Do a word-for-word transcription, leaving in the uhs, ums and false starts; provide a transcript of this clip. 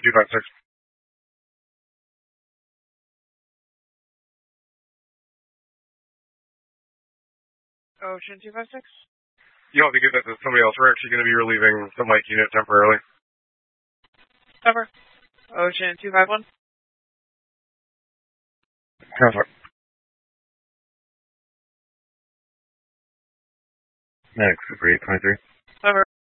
two five six. Ocean two five six. You'll have to give that to somebody else. We're actually going to be relieving the Mike unit temporarily. Cover. Ocean two five one. Cover. Next, Super eight twenty-three. Cover.